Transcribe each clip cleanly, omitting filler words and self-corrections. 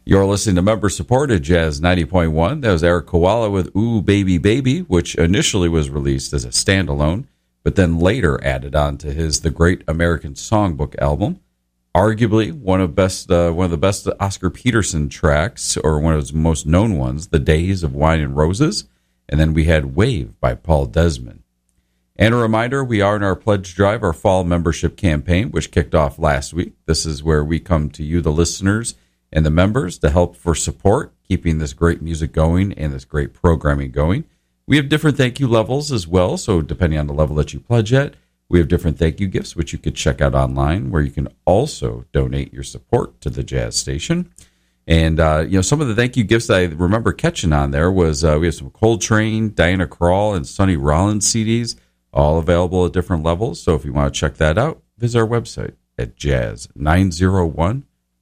You're listening to member-supported Jazz 90.1. That was Eric Koala with Ooh Baby Baby, which initially was released as a standalone, but then later added on to his The Great American Songbook album. Arguably one of the best Oscar Peterson tracks, or one of his most known ones, The Days of Wine and Roses. And then we had Wave by Paul Desmond. And a reminder, we are in our pledge drive, our fall membership campaign, which kicked off last week. This is where we come to you, the listeners, and the members to help for support, keeping this great music going and this great programming going. We have different thank you levels as well, so depending on the level that you pledge at, we have different thank you gifts, which you could check out online, where you can also donate your support to the Jazz Station. And, some of the thank you gifts I remember catching on there was we have some Coltrane, Diana Krall, and Sonny Rollins CDs, all available at different levels. So if you want to check that out, visit our website at jazz901.org.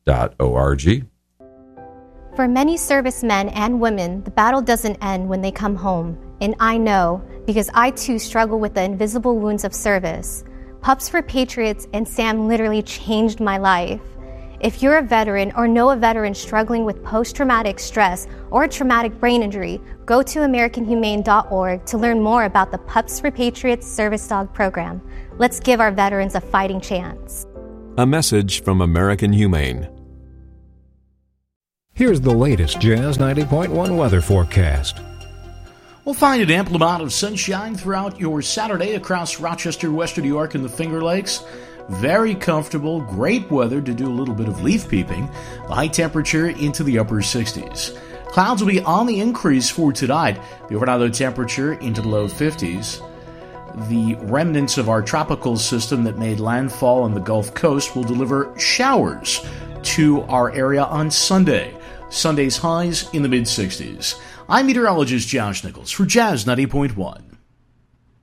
For many servicemen and women, the battle doesn't end when they come home. And I know, because I too struggle with the invisible wounds of service. Pups for Patriots and Sam literally changed my life. If you're a veteran or know a veteran struggling with post-traumatic stress or a traumatic brain injury, go to AmericanHumane.org to learn more about the Pups for Patriots Service Dog Program. Let's give our veterans a fighting chance. A message from American Humane. Here's the latest Jazz 90.1 weather forecast. We'll find an ample amount of sunshine throughout your Saturday across Rochester, Western New York, and the Finger Lakes. Very comfortable, great weather to do a little bit of leaf peeping. The high temperature into the upper 60s. Clouds will be on the increase for tonight. The overnight low temperature into the low 50s. The remnants of our tropical system that made landfall on the Gulf Coast will deliver showers to our area on Sunday. Sunday's highs in the mid-60s. I'm meteorologist Josh Nichols for Jazz 90.1.